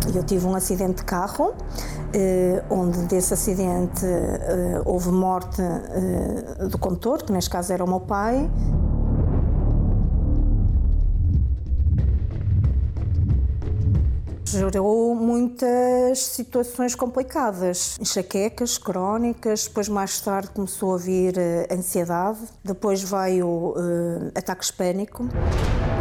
Eu tive um acidente de carro, onde desse acidente houve morte do condutor, que neste caso era o meu pai. Gerou muitas situações complicadas, enxaquecas crónicas, depois mais tarde começou a vir ansiedade, depois veio ataques de pânico.